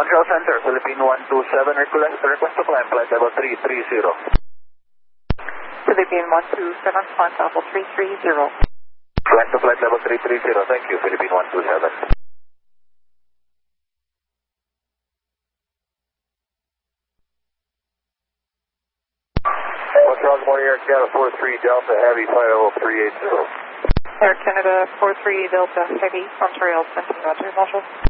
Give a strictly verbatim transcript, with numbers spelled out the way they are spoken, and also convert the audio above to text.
Montreal Center, Philippine one two seven, request, request to climb flight level three three zero. Philippine one two seven, flight level three three zero. Climb to flight level three three zero, thank you, Philippine one two seven. Montreal Morning Air Canada four three Delta Heavy, flight level three eight zero. Air Canada four three Delta Heavy, Montreal Center, Roger, Montreal.